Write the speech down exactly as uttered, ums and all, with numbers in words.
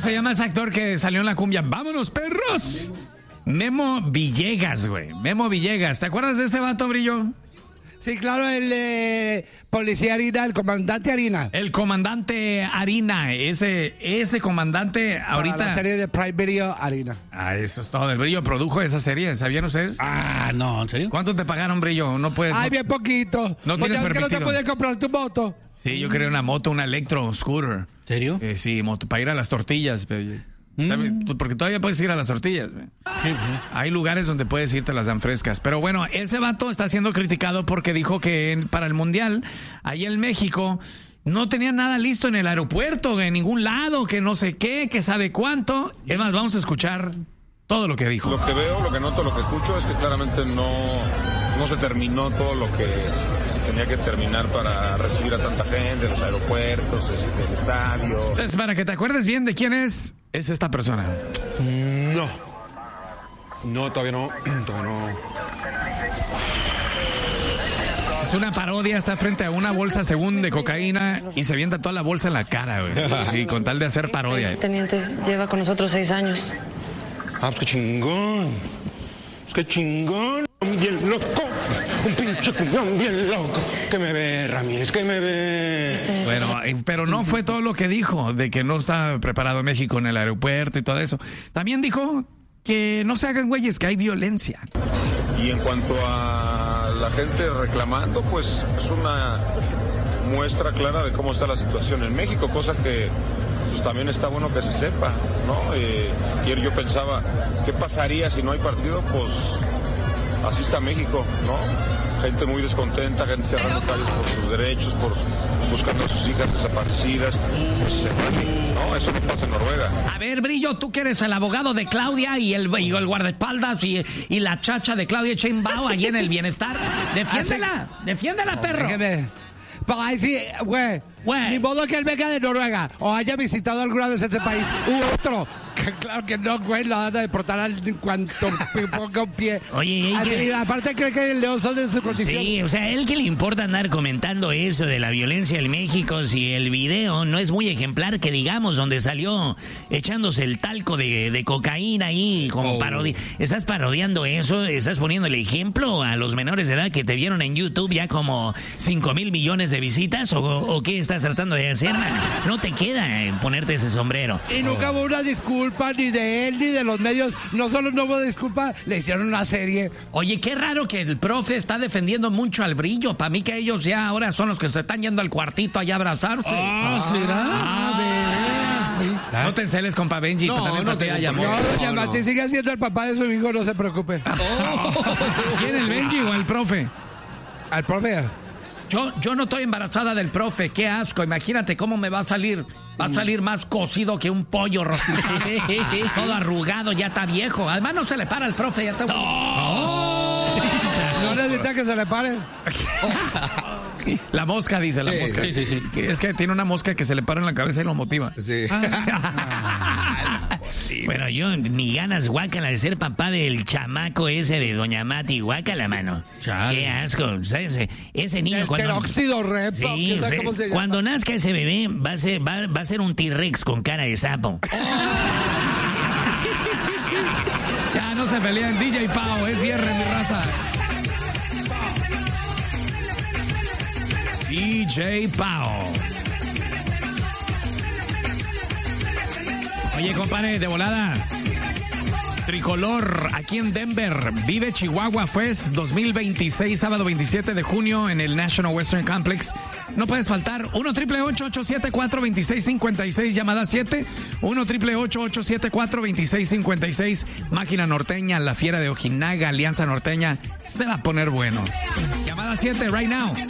se llama ese actor que salió en la cumbia? ¡Vámonos, perros! Memo Villegas, güey. Memo Villegas. ¿Te acuerdas de ese vato, Brillo? Sí, claro, el eh, policía Harina, el comandante Harina. El comandante Harina, ese, ese comandante ahorita... Para la serie de Prime Video Harina. Ah, eso es todo. El Brillo produjo esa serie, ¿sabían ustedes? Ah, no, ¿en serio? ¿Cuánto te pagaron, Brillo? No puedes... Ay, no... bien poquito. No tienes Porque permitido. no te puedes comprar tu moto. Sí, yo quería una moto, una electro scooter. ¿En serio? Eh, sí, moto, para ir a las tortillas. Pero... ¿sabes? Porque todavía puedes ir a las tortillas. Sí, sí. Hay lugares donde puedes irte, las dan frescas. Pero bueno, ese vato está siendo criticado porque dijo que en- para el Mundial, ahí en México, no tenía nada listo en el aeropuerto, en ningún lado, que no sé qué, que sabe cuánto. Es más, vamos a escuchar todo lo que dijo. Lo que veo, lo que noto, lo que escucho es que claramente no, no se terminó todo lo que se tenía que terminar para recibir a tanta gente, los aeropuertos, este, el estadio. Entonces, para que te acuerdes bien de quién es, es esta persona. No. No, todavía no. Todavía no. Es una parodia, está frente a una bolsa según de cocaína y se avienta toda la bolsa en la cara, güey. Y con tal de hacer parodia. Ese teniente lleva con nosotros seis años. Ah, pues qué chingón. Pues qué chingón. Bien loco. Un pinche cumbión bien loco. Que me ve, Ramírez, que me ve. Bueno, eh, pero no fue todo lo que dijo, de que no está preparado México en el aeropuerto y todo eso. También dijo que no se hagan güeyes, que hay violencia. Y en cuanto a la gente reclamando, pues es una muestra clara de cómo está la situación en México, cosa que pues también está bueno que se sepa, ¿no? Eh, ayer yo pensaba, ¿qué pasaría si no hay partido? Pues así está México, ¿no? Gente muy descontenta, gente cerrando calles por sus derechos, por buscando a sus hijas desaparecidas. Pues se vale, ¿no? Eso no pasa en Noruega. A ver, Brillo, tú que eres el abogado de Claudia y el, y el guardaespaldas y, y la chacha de Claudia Sheinbaum allí en el bienestar. Defiéndela, defiéndela, perro. Déjeme. Pues ahí sí, güey. Güey. Ni modo que él venga de Noruega o haya visitado alguna vez este país u otro. Que claro que no, güey, lo van a deportar al en cuanto ponga un pie. Oye, ¿y Así, qué? y aparte cree que el león son de su condición. Sí, o sea, ¿a él qué le importa andar comentando eso de la violencia en México si el video no es muy ejemplar que digamos, donde salió echándose el talco de, de cocaína ahí como Oh. parodia? ¿Estás parodiando eso? ¿Estás poniendo el ejemplo a los menores de edad que te vieron en YouTube ya como cinco mil millones de visitas? ¿O, o qué estás tratando de hacer, man? No te queda eh, ponerte ese sombrero. Y nunca hubo una disculpa ni de él ni de los medios. No solo no hubo disculpa, le hicieron una serie. Oye, qué raro que el profe está defendiendo mucho al Brillo. Para mí que ellos ya ahora son los que se están yendo al cuartito allá a abrazarse. Ah, ¿será? Ah, de veras, sí. No te enceles, compa Benji. No, también no para ti tengo hay por qué. amor. No, doña no. Martín sigue siendo el papá de su hijo, no se preocupe. ¿Quién, el Benji o el profe? Al profe. Yo, yo no estoy embarazada del profe, qué asco. Imagínate cómo me va a salir. Va a salir más cocido que un pollo rostizado. Todo arrugado, ya está viejo. Además no se le para al profe, ya está... No necesita que se le pare. La mosca, dice la Sí, mosca. sí, sí, sí. Que es que tiene una mosca que se le para en la cabeza y lo motiva. Sí. Bueno, yo ni ganas guácala de ser papá del chamaco ese de Doña Mati, guácala, mano. Chale. Qué asco, ¿sabes? Ese niño El cuando... peróxido repo. Sí, ¿quién sabe sí. cómo se llama? Cuando nazca ese bebé va a ser, va, va a ser un T-Rex con cara de sapo. Ya no se pelean, D J Pau, es viernes, mi raza. D J Pau. Oye, compadre, de volada. Tricolor, aquí en Denver, Vive Chihuahua Fest dos mil veintiséis, sábado veintisiete de junio en el National Western Complex. No puedes faltar. uno triple ocho ocho siete cuatro dos seis cinco seis, llamada siete. uno triple ocho ocho siete cuatro dos seis cinco seis. Máquina Norteña, La Fiera de Ojinaga, Alianza Norteña. Se va a poner bueno. Llamada siete, right now.